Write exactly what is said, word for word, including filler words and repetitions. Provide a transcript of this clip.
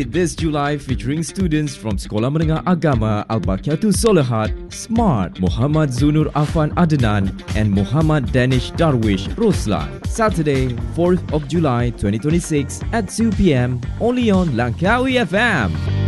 Visit this July featuring students from Sekolah Menengah Agama Al-Baqiatul Solehat, Smart, Muhammad Zunur Afan Adnan and Muhammad Danish Darwish Roslan. Saturday, fourth of July twenty twenty-six at two p m only on Langkawi F M.